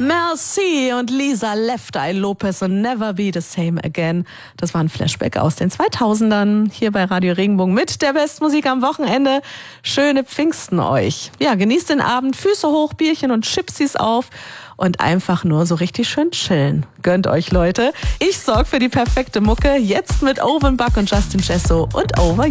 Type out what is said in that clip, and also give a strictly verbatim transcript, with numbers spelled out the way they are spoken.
Mel C und Lisa Left Eye Lopez und Never Be the Same Again. Das war ein Flashback aus den zweitausendern hier bei Radio Regenbogen mit der Bestmusik am Wochenende. Schöne Pfingsten euch. Ja, genießt den Abend, Füße hoch, Bierchen und Chipsies auf und einfach nur so richtig schön chillen. Gönnt euch, Leute. Ich sorge für die perfekte Mucke. Jetzt mit Owen Buck und Justin Chesso und Over